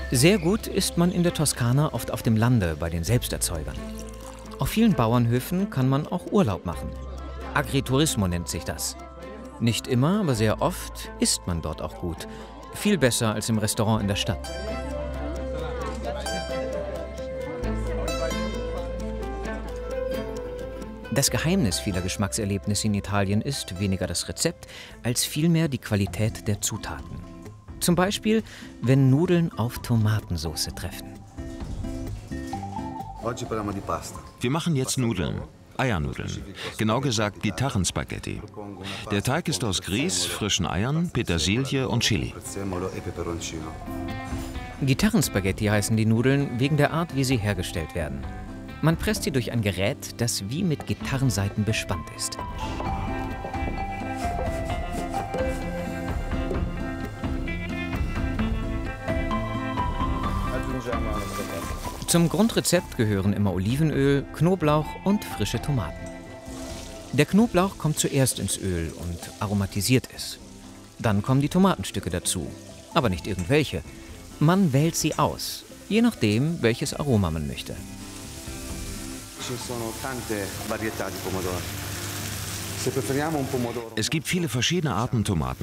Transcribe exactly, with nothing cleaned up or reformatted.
Sehr gut isst man in der Toskana oft auf dem Lande bei den Selbsterzeugern. Auf vielen Bauernhöfen kann man auch Urlaub machen. Agriturismo nennt sich das. Nicht immer, aber sehr oft isst man dort auch gut. Viel besser als im Restaurant in der Stadt. Das Geheimnis vieler Geschmackserlebnisse in Italien ist weniger das Rezept, als vielmehr die Qualität der Zutaten. Zum Beispiel, wenn Nudeln auf Tomatensauce treffen. Wir machen jetzt Nudeln, Eiernudeln, genau gesagt Gitarrenspaghetti. Der Teig ist aus Grieß, frischen Eiern, Petersilie und Chili. Gitarrenspaghetti heißen die Nudeln wegen der Art, wie sie hergestellt werden. Man presst sie durch ein Gerät, das wie mit Gitarrensaiten bespannt ist. Zum Grundrezept gehören immer Olivenöl, Knoblauch und frische Tomaten. Der Knoblauch kommt zuerst ins Öl und aromatisiert es. Dann kommen die Tomatenstücke dazu, aber nicht irgendwelche. Man wählt sie aus, je nachdem, welches Aroma man möchte. Es gibt viele verschiedene Arten Tomaten.